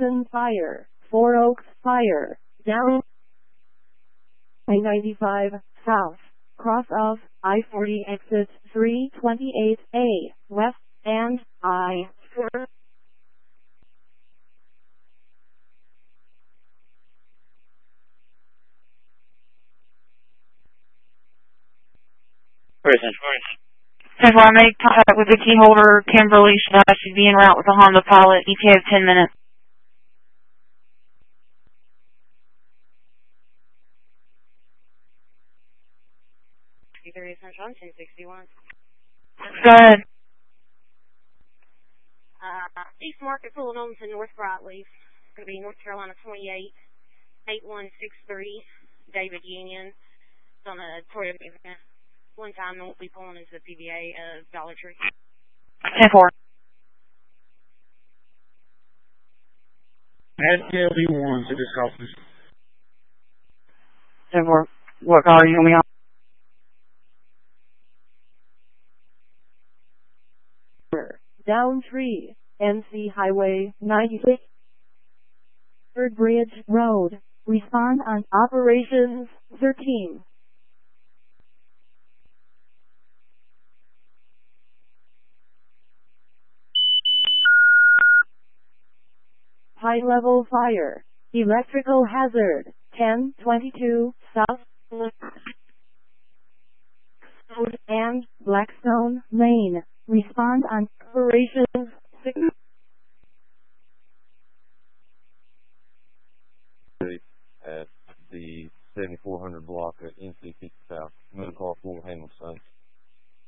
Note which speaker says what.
Speaker 1: Jackson Fire, Four Oaks Fire, down I-95 south, cross of I-40 exit 328A west and I-4.
Speaker 2: Before I make contact with the key holder, Kimberly should be en route with the Honda Pilot. ETA of 10 minutes.
Speaker 3: Central 1061.
Speaker 2: Go ahead.
Speaker 3: East Market pulling on to North Brightleaf. It's going to be North Carolina 28, 8163, David Union. It's on a Toyota. One time, then we'll be pulling into the PBA Dollar Tree.
Speaker 2: 10-4.
Speaker 4: Add KLB1 to this office.
Speaker 2: 10-4. What car are you going to be on?
Speaker 1: Down 3, NC Highway 96, Third Bridge Road. Respond on Operations 13. High-level fire. Electrical hazard. 1022 South and Blackstone Lane. Respond on Operations 6.
Speaker 5: At the 7400 block at NC 50 South. Middle call for Hamilton.